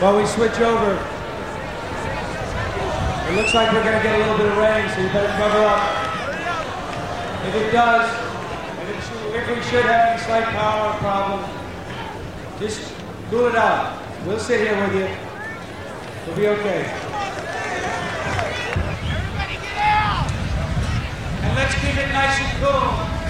While we switch over, it looks like we're going to get a little bit of rain, so you better cover up. If it does, if we should have any slight power problem, just cool it out. We'll sit here with you. We'll be okay. Everybody get out! And let's keep it nice and cool.